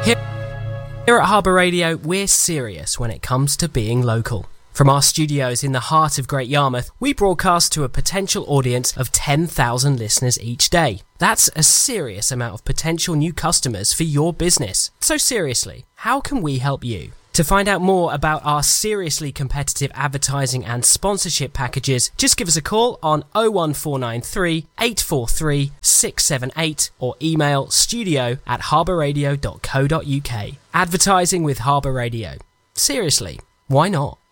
Here at Harbour Radio, we're serious when it comes to being local. From our studios in the heart of Great Yarmouth, we broadcast to a potential audience of 10,000 listeners each day. That's a serious amount of potential new customers for your business. So seriously, how can we help you? To find out more about our seriously competitive advertising and sponsorship packages, just give us a call on 01493 843 678 or email studio@harbourradio.co.uk. Advertising with Harbour Radio. Seriously, why not?